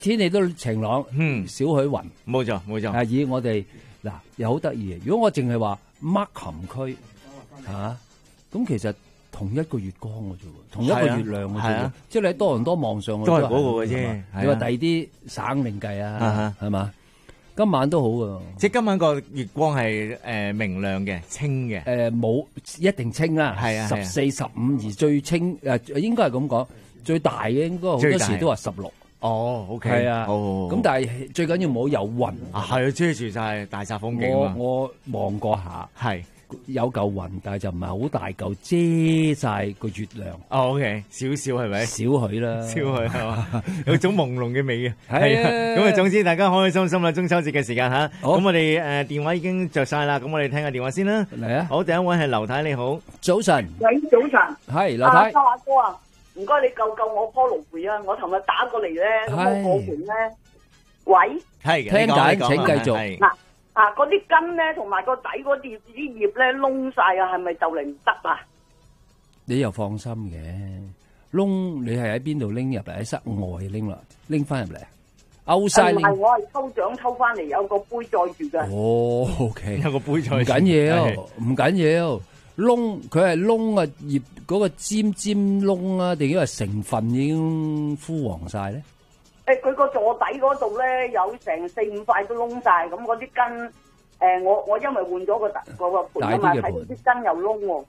天氣都晴朗，少許雲。 冇錯冇錯。 以我哋嗱又好得意嘅，如果我淨係話 Markham 區嚇，咁其實同一個月光嘅啫喎，同一個月亮嘅啫喎，即係你喺多倫多望上去都係嗰個嘅啫。 你話第二啲省另計啊，係嘛？今晚都好㗎， 即係今晚個月光係明亮嘅、清嘅。 冇一定清啦， 係啊 14、15而最清應該係咁講，最大嘅應該好多時都話16。 哦 ，OK， 係啊，咁但係最緊要唔好有雲。 係啊，遮住晒大煞風景啊！ 我望過下， 係有嚿雲，但係就唔係好大嚿遮晒個月亮。 哦，OK，少少係咪？ 少許啦， 少許係嘛，有種朦朧嘅美嘅。 係啊， 咁啊，總之大家開開心心啦，中秋節嘅時間吓。咁我哋電話已經着晒啦，咁我哋聽下電話先啦。 嚟啊！ 好，第一位係劉太，你好， 早晨。 喂，早晨。 係劉太。 秋華哥啊！唔該，你救我菠蘿梅啊！我尋日打過嚟咧，咁我過門咧，喂， 係聽緊，請繼續。 嗱嗰啲根咧，同埋個底嗰啲葉咧窿晒啊，係咪就嚟唔得啊？ 你又放心嘅，窿你係喺邊度拎入嚟？喺室外拎翻入嚟啊？歐晒拎。唔係，我係抽獎抽翻嚟，有個杯載住嘅。 哦，OK， 有個杯載住。 唔緊要，唔緊要。窿佢係窿啊，葉嗰個尖窿啊，定因為成分已經枯黃晒咧？ 佢個座底嗰度咧有成4、5塊都窿晒，咁嗰啲根我因為換咗個盆啊嘛，睇到啲根又窿喎。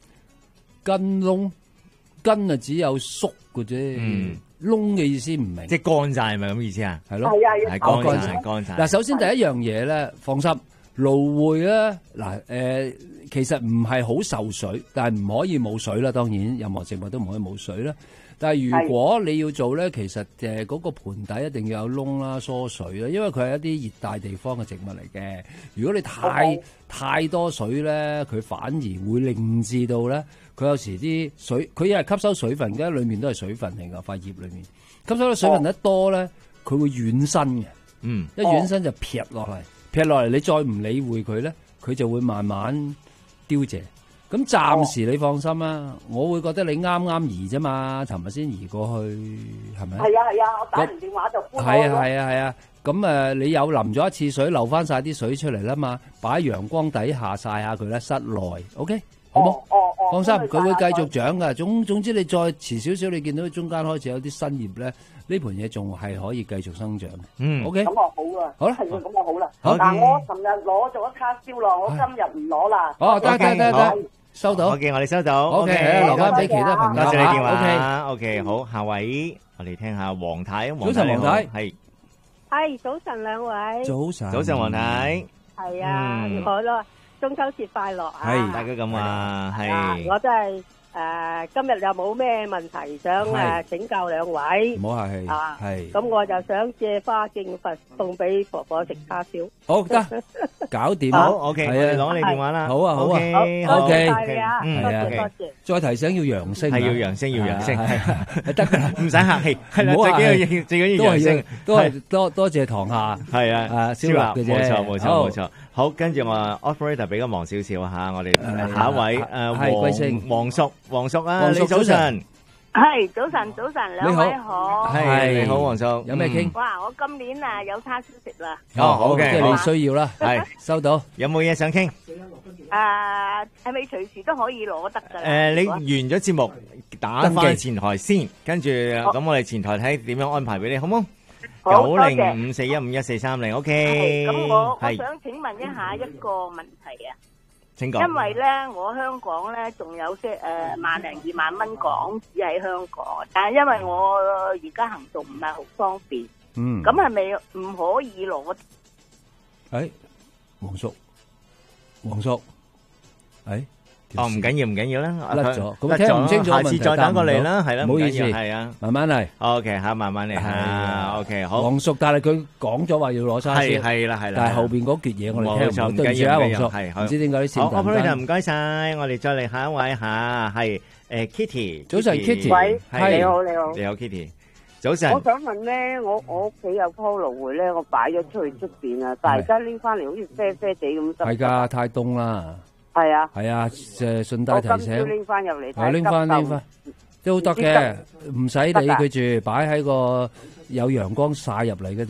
根啊只有縮嘅啫，窿嘅意思唔明。 即係乾晒係咪咁意思啊？係咯， 係乾晒。 嗱，首先第一樣嘢咧，放心。蘆薈咧，嗱其實唔係好受水，但係唔可以冇水啦。當然，任何植物都唔可以冇水啦。但係如果你要做咧，其實嗰個盆底一定要有窿啦、疏水啦，因為佢係一啲熱帶地方嘅植物嚟嘅。如果你太多水咧，佢反而會令至到咧，佢有時啲水，佢因為吸收水分嘅，裏面都係水分嚟㗎，塊葉裏面吸收咗水分得多咧，佢會軟身嘅。一軟身就劈落嚟。劈落嚟，你再唔理會佢咧，佢就會慢慢凋謝。咁暫時你放心啦，我會覺得你啱啱移啫嘛，尋日先移過去，係咪？ 係啊，我打完電話就搬開咯。 係啊，咁你有淋咗一次水，流翻晒啲水出嚟啦嘛，擺喺陽光底下曬下佢咧，室內 OK 好冇？放心，佢會繼續長噶。總之你再遲少少，你見到中間開始有啲新葉咧，呢盤嘢仲係可以繼續生長。OK。 咁我好啦。 好啦。 係咁我好啦。嗱，我尋日攞咗叉燒咯，我今日唔攞啦。 哦，得，收到。 OK，我哋收到。 OK，留翻俾其他朋友。 多謝你電話。OK，好，下位我哋聽下黃太。 早晨，黃太。 係早晨，兩位。 早晨，黃太。 係啊，好咯。中秋節快樂啊！ 係大家咁話係。 我真係今日又冇咩問題想請教兩位。 唔好客氣。係。 咁我就想借花敬佛送俾婆婆食叉燒。 好得，搞掂。 好 OK，我哋攞你電話啦。 好啊 ，OK，多謝。 再提醒要揚聲。 係要揚聲，係得噶啦，唔使客氣。係啦，最緊要揚聲。 都係多謝堂下。 係啊， 燒臘嘅啫。 冇錯。好，跟住我 operator 比較忙少少吓，我哋下一位黃叔啊，你早晨。 係早晨，兩位好。 係你好，黃叔， 有咩傾？ 哇，我今年有叉燒食啦。 好嘅，即係你需要啦。係收到。 有冇嘢想傾？ 係咪隨時都可以攞得噶？ 你完咗節目打翻前台先，跟住咁我哋前台睇點樣安排俾你，好冇？905415143OK。 咁我想請問一下一個問題啊。 請講。 因為咧，我香港咧仲有即萬零2萬蚊港紙喺香港，但係因為我而家行動唔係好方便。咁係咪唔可以攞？ 黃叔， 唔緊要啦， 甩咗，咁聽唔清楚， 下次再打過嚟啦，係啦， 唔好意思， 係啊， 慢慢嚟。 OK，吓，慢慢嚟吓，OK，好。 黃叔，但係佢講咗話要攞叉燒， 係啦， 但係後邊嗰橛嘢我哋聽唔到，對唔住啊，黃叔，唔知點解啲線突然間。 好，唔該晒，我哋再嚟下一位吓，係Kitty， 早晨 Kitty， 喂，你好 Kitty，早晨。 我想問咧，我屋企有棵蘆薈咧，我擺咗出去出邊啊，但係而家拎翻嚟好似啡啡地咁。 係噶，太凍啦。 係啊， 順帶提醒。 我今朝拎翻入嚟睇。 拎翻。 都得嘅，唔使理佢住，擺喺個有陽光曬入嚟嘅